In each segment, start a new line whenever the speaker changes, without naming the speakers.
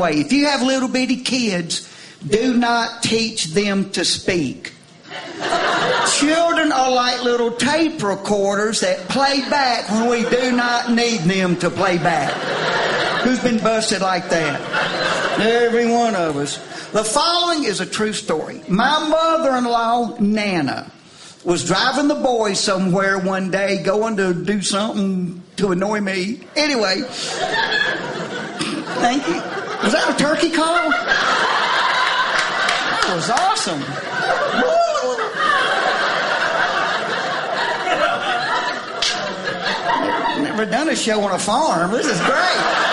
Wait, if you have little bitty kids, do not teach them to speak. Children are like little tape recorders that play back when we do not need them to play back. Who's been busted like that? Every one of us. The following is a true story. My mother-in-law, Nana, was driving the boys somewhere one day, going to do something to annoy me. Anyway, thank you. Was that a turkey call? That was awesome. Never done a show on a farm. This is great.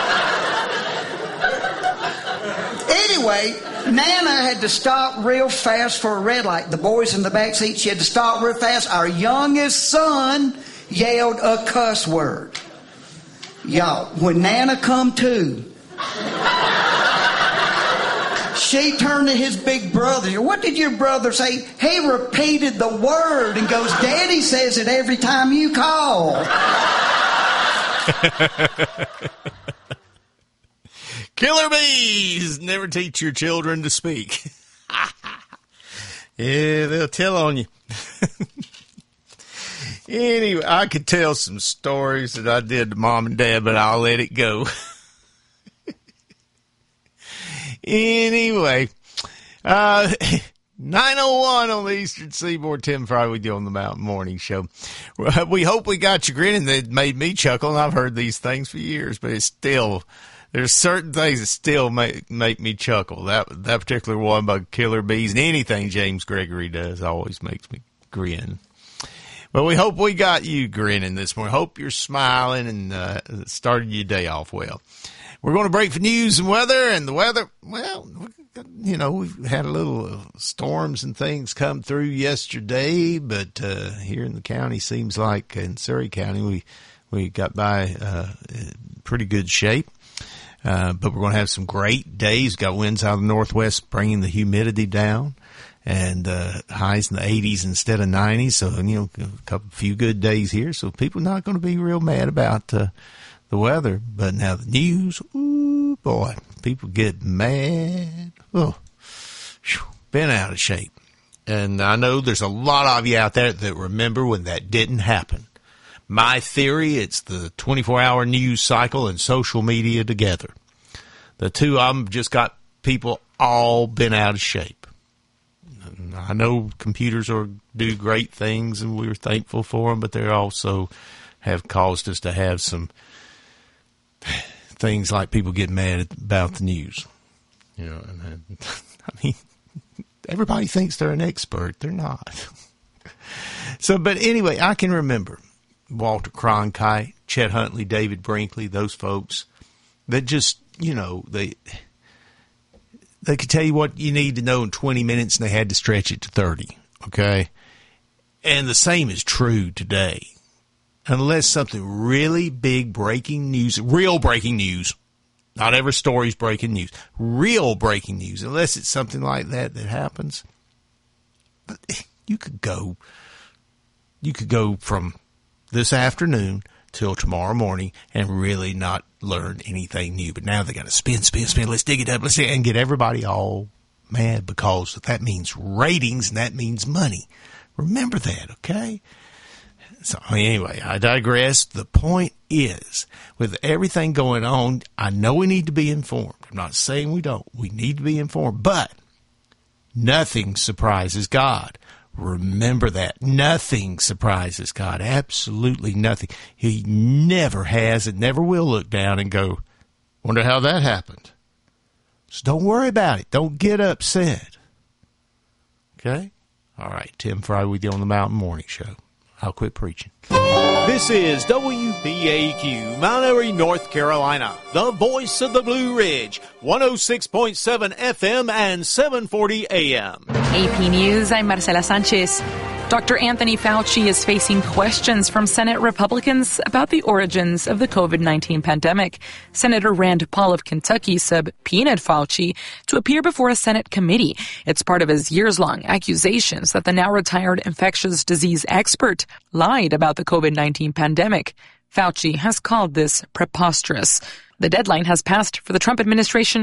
Anyway, Nana had to stop real fast for a red light. The boys in the back seat, she had to stop real fast. Our youngest son yelled a cuss word. Y'all, when Nana come to, she turned to his big brother. What did your brother say? He repeated the word and goes, Daddy says it every time you call.
Killer bees never teach your children to speak. Yeah, they'll tell on you. Anyway, I could tell some stories that I did to Mom and Dad, but I'll let it go. Anyway, 9:01 on the Eastern Seaboard. Tim Fry with you on the Mountain Morning Show. We hope we got you grinning. That made me chuckle, and I've heard these things for years, but it's still... There's certain things that still make me chuckle. That particular one about killer bees, and anything James Gregory does always makes me grin. Well, we hope we got you grinning this morning. Hope you're smiling and started your day off well. We're going to break for news and weather, and the weather, well, you know, we've had a little storms and things come through yesterday, but here in the county, seems like in Surrey County, we got by pretty good shape. But we're going to have some great days. Got winds out of the northwest bringing the humidity down, and highs in the 80s instead of 90s. So, you know, few good days here. So people not going to be real mad about the weather. But now the news, ooh, boy, people get mad. Oh, been out of shape. And I know there's a lot of you out there that remember when that didn't happen. My theory, it's the 24-hour news cycle and social media together. The two of them just got people all been out of shape. I know computers do great things, and we're thankful for them, but they also have caused us to have some things like people get mad about the news. You know, and I mean, everybody thinks they're an expert. They're not. So, but anyway, I can remember Walter Cronkite, Chet Huntley, David Brinkley, those folks that just, you know, they could tell you what you need to know in 20 minutes, and they had to stretch it to 30, okay? And the same is true today. Unless something really big breaking news, real breaking news, not every story's breaking news, real breaking news, unless it's something like that happens. But you could go from this afternoon till tomorrow morning and really not learn anything new. But now they got to spin. Let's dig it up. And get everybody all mad because that means ratings and that means money. Remember that, okay? So anyway, I digress. The point is, with everything going on, I know we need to be informed. I'm not saying we don't. We need to be informed, but nothing surprises God. Remember that. Nothing surprises God. Absolutely nothing. He never has and never will look down and go, wonder how that happened. So don't worry about it. Don't get upset. Okay? All right. Tim Fry with you on the Mountain Morning Show. I'll quit preaching.
This is WBAQ, Mount Airy, North Carolina, the voice of the Blue Ridge, 106.7 FM and 740 AM.
AP News, I'm Marcela Sanchez. Dr. Anthony Fauci is facing questions from Senate Republicans about the origins of the COVID-19 pandemic. Senator Rand Paul of Kentucky subpoenaed Fauci to appear before a Senate committee. It's part of his years-long accusations that the now-retired infectious disease expert lied about the COVID-19 pandemic. Fauci has called this preposterous. The deadline has passed for the Trump administration